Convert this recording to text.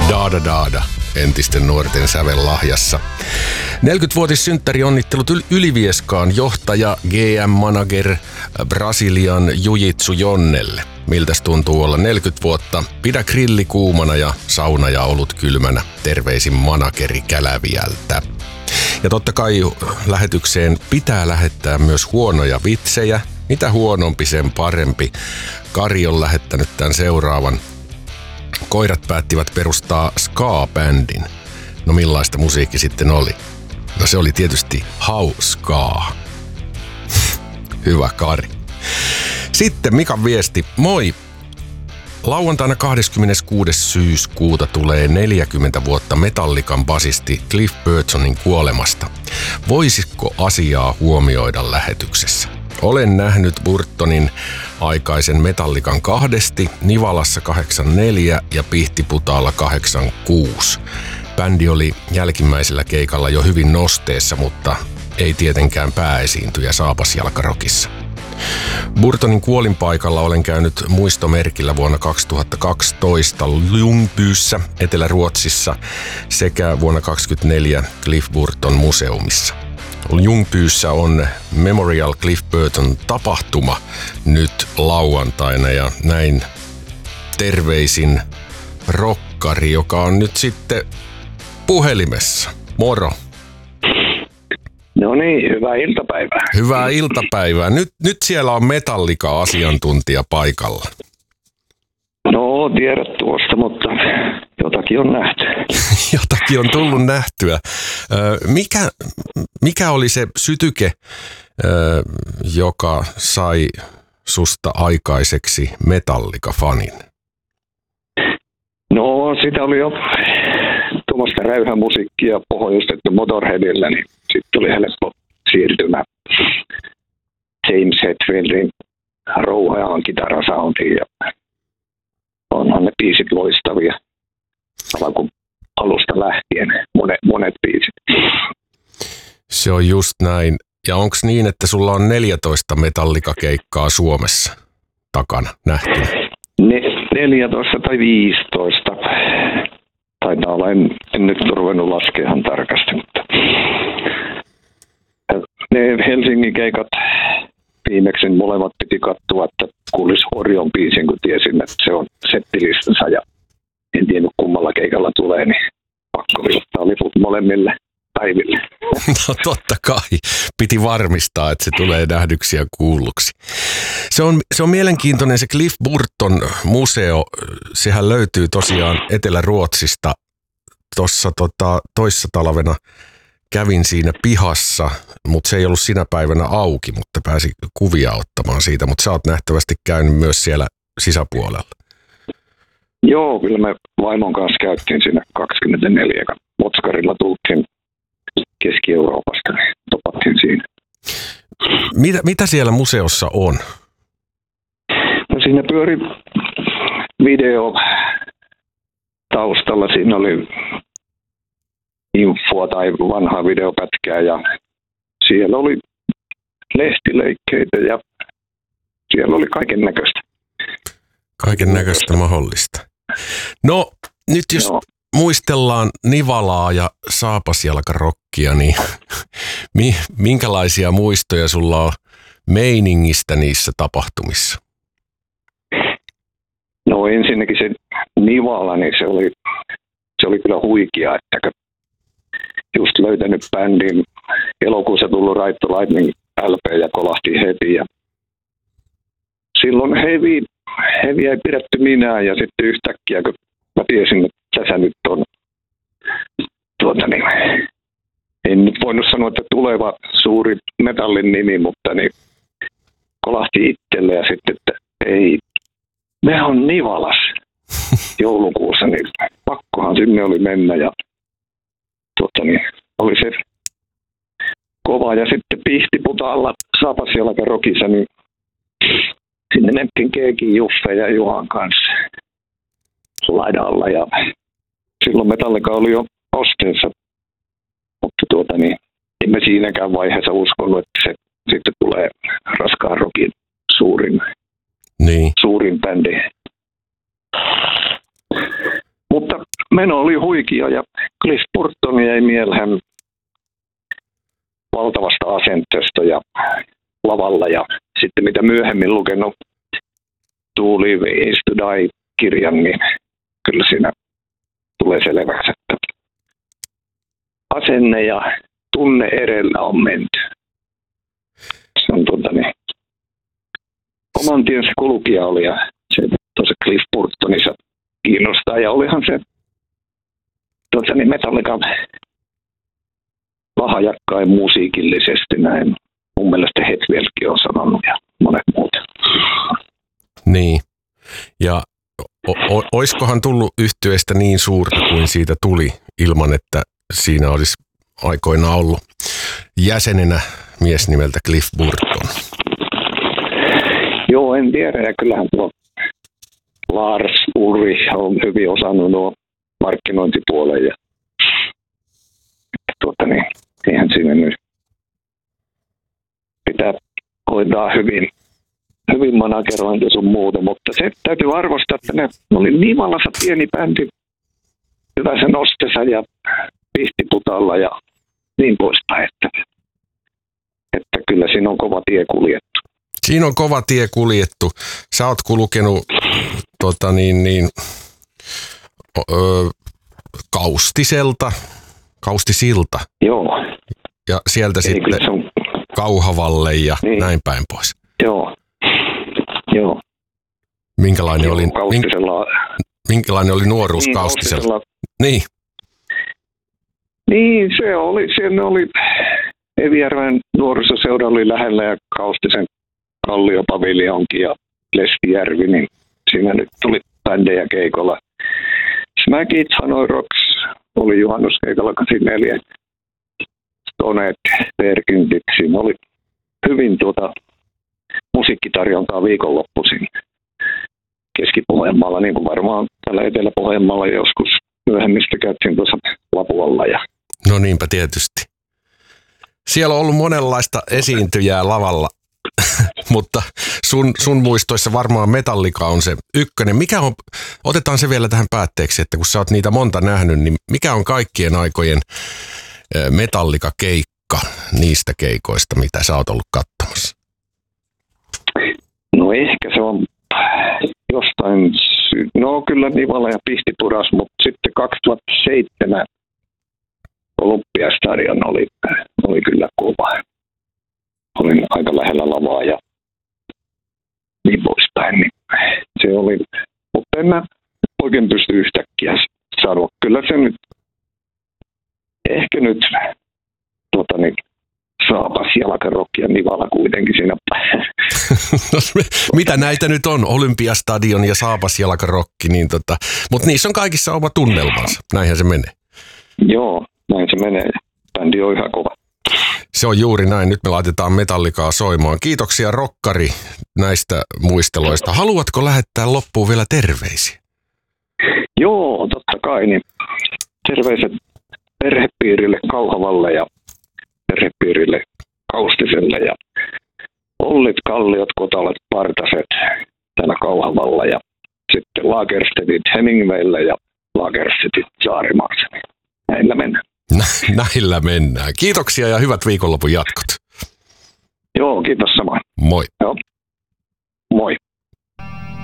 Daada Daada, entisten nuorten sävellahjassa. 40-vuotissynttärionnittelut Ylivieskaan johtaja, GM-manager, Brasilian Jujitsu Jonnelle. Miltäs tuntuu olla 40 vuotta? Pidä grilli kuumana ja sauna ja olut kylmänä. Terveisin manageri Käläviältä. Ja totta kai lähetykseen pitää lähettää myös huonoja vitsejä. Mitä huonompi, sen parempi. Kari on lähettänyt tämän seuraavan. Koirat päättivät perustaa ska-bändin. No millaista musiikki sitten oli? No se oli tietysti hauskaa. Hyvä Kari. Sitten Mikan viesti. Moi! Lauantaina 26. syyskuuta tulee 40 vuotta Metallican basisti Cliff Burtonin kuolemasta. Voisitko asiaa huomioida lähetyksessä? Olen nähnyt Burtonin aikaisen Metallican kahdesti, Nivalassa 84 ja Pihtiputaalla 86. Bändi oli jälkimmäisellä keikalla jo hyvin nosteessa, mutta ei tietenkään pääesiintyjä Saapasjalkarokissa. Burtonin kuolinpaikalla olen käynyt muistomerkillä vuonna 2012 Ljungbyssä Etelä-Ruotsissa sekä vuonna 2024 Cliff Burton museumissa. Ljungbyssä on Memorial Cliff Burton tapahtuma nyt lauantaina ja näin terveisin rokkari, joka on nyt sitten puhelimessa. Moro! No niin, hyvää iltapäivää. Hyvää iltapäivää. Nyt siellä on Metallica-asiantuntija paikalla. No, tiedät tuosta, mutta jotakin on nähty. Jotakin on tullut nähtyä. Mikä oli se sytyke, joka sai susta aikaiseksi Metallica-fanin? No, sitä oli jo tuommoista räyhämusiikkia pohjustettu Motorheadillä, niin sitten tuli helppo siirtymä James Hetfieldin rouheaan kitarasoundiin ja onhan ne biisit loistavia alkuun alusta lähtien, monet biisit. Se on just näin. Ja onko niin, että sulla on 14 Metallica-keikkaa Suomessa takana nähtynä? 14 tai 15. Taitaa olla, en nyt ruvennut laskea ihan tarkasti, mutta ne Helsingin keikat viimeksi molemmat piti katsoa, että kuulisi Orion biisin, kun tiesin, että se on settilistansa ja en tiennyt kummalla keikalla tulee, niin pakko vilottaa liput molemmille päiville. No totta kai. Piti varmistaa, että se tulee nähdyksi ja kuulluksi. Se on mielenkiintoinen se Cliff Burton museo. Sehän löytyy tosiaan Etelä-Ruotsista. Tuossa toissa talvena kävin siinä pihassa, mutta se ei ollut sinä päivänä auki, mutta pääsi kuvia ottamaan siitä. Mutta sä oot nähtävästi käynyt myös siellä sisäpuolella. Joo, kyllä me vaimon kanssa käytiin siinä 24. Motskarilla tultiin Keski-Euroopasta, niin topattiin siinä. Mitä siellä museossa on? No siinä pyöri video taustalla. Siinä oli infoa tai vanhaa videopätkää ja siellä oli lehtileikkeitä ja siellä oli kaiken näköistä. Kaiken näköistä mahdollista. No nyt jos muistellaan Nivalaa ja Saapasjalkarokkia, niin minkälaisia muistoja sulla on meiningistä niissä tapahtumissa? No ensinnäkin se Nivala, niin se oli kyllä huikea, että just löytänyt bändin, elokuussa tullut Ride the Lightning LP ja kolahti heti ja silloin heviä ei pidetty minä ja sitten yhtäkkiä kun mä tiesin, että tässä nyt on en nyt voinut sanoa, että tuleva suuri metallin nimi, mutta niin kolahti itselle ja sitten, että ei, me on Nivalas joulukuussa, niin pakkohan sinne oli mennä ja oli se kova ja sitten Pihtiputaalla Saapasjalkarokissa, niin sinne mentiin Keekin Juffe ja Juhan kanssa laidalla ja silloin Metallica oli jo osteessa, mutta emme siinäkään vaiheessa uskonut, että se sitten tulee raskaan rockin suurin bändi. Mutta meno oli huikea ja Cliff Burton jäi mieleen valtavasta asenteesta ja lavalla ja sitten mitä myöhemmin lukenut Too Live Is To Die-kirjan, niin kyllä siinä tulee selväksi, että asenne ja tunne edellä on menty. Se on oman tiensä kulkija oli ja se tuossa Cliff Burtonissa kiinnostaa ja olihan se Metallican lahjakkain musiikillisesti näin. Mun mielestä Hetfielkin on sanonut ja monet muut. Niin. Ja oiskohan tullut yhtyeestä niin suurta kuin siitä tuli ilman, että siinä olisi aikoinaan ollut jäsenenä mies nimeltä Cliff Burton? Joo, en tiedä. Ja kyllähän tuo Lars Ulrich on hyvin osannut nuo markkinointipuolen. Ja eihän siinä nyt pitää hoitaa hyvin managerointi sun muuta, mutta se täytyy arvostaa, että ne oli Nivalassa pieni bändi hyvässä nostessa ja pihtiputalla ja niin poispäin, että kyllä siinä on kova tie kuljettu. Siinä on kova tie kuljettu. Sä oot kulkenut Kaustisilta. Joo. Ja sieltä sitten Kauhavalle ja niin. Näin päin pois. Joo. Minkälainen oli nuoruus niin, Kaustisella? Niin. Niin, se oli Evijärven nuorisoseura oli lähellä ja Kaustisen Kalliopaviljonkin ja Lestijärvi, niin siinä nyt tuli bändejä keikolla. Smack It, Hanoi Rocks oli juhannuskeikalla 84. Stoneet, Perkintit, siinä oli hyvin musiikkitarjontaa viikonloppuisin Keski-Pohjanmaalla, niin kuin varmaan täällä Etelä-Pohjanmaalla joskus myöhemmistä käytiin tuossa Lapualla. No niinpä tietysti. Siellä on ollut monenlaista esiintyjää lavalla, mutta sun muistoissa varmaan Metallica on se ykkönen. Otetaan se vielä tähän päätteeksi, että kun sä oot niitä monta nähnyt, niin mikä on kaikkien aikojen Metallica-keikka niistä keikoista, mitä sä oot ollut katsomassa? No ehkä se on jostain, kyllä Nivala ja Pihtipudas, mutta sitten 2007 Olympiastadion oli kyllä kova. Olin aika lähellä lavaa ja niin poispäin. Niin se oli, mutta en mä oikein pysty yhtäkkiä sanoa. Kyllä se nyt, ehkä nyt Saapas, Jalkarokki ja Nivala kuitenkin siinä. Mitä näitä nyt on? Olympiastadion ja Saapas, Jalkarokki, niin mutta niissä on kaikissa oma tunnelmansa. Näinhän se menee. Joo, näin se menee. Bändi on ihan kova. Se on juuri näin. Nyt me laitetaan Metallicaa soimaan. Kiitoksia rokkari näistä muisteloista. Haluatko lähettää loppuun vielä terveisiä? Joo, totta kai. Niin terveiset perhepiirille Kauhavalle ja perhepiirille Kaustiselle ja Ollit, Kalliot, Kotalat, Partaset täällä Kauhavalla ja sitten Lagerstedit Hemingwaylle ja Lagerstedit Saarimaassa. Näillä mennään. Näillä mennään. Kiitoksia ja hyvät viikonlopun jatkot. Joo, kiitos samoin. Moi. Joo.